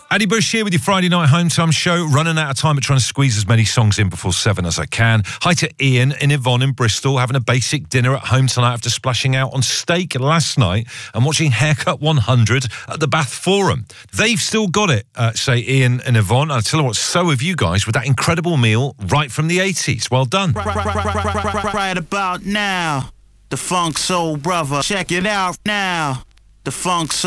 Addy Bush here with your Friday night home time show. Running out of time but trying to squeeze as many songs in before 7 as I can. Hi to Ian and Yvonne in Bristol, having a basic dinner at home tonight after splashing out on steak last night and watching Haircut 100 at the Bath Forum. They've still got it, say Ian and Yvonne. I tell you what, so have you guys with that incredible meal right from the 80s. Well done. Right about now, the Funk Soul Brother. Check it out now. The Funk Soul